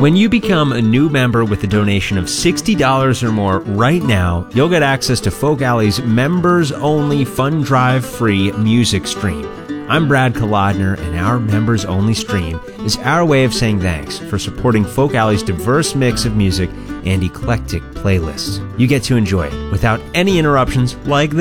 When you become a new member with a donation of $60 or more right now, you'll get access to Folk Alley's members-only Fund Drive free music stream. I'm Brad Kolodner, and our members-only stream is our way of saying thanks for supporting Folk Alley's diverse mix of music and eclectic playlists. You get to enjoy it without any interruptions like this.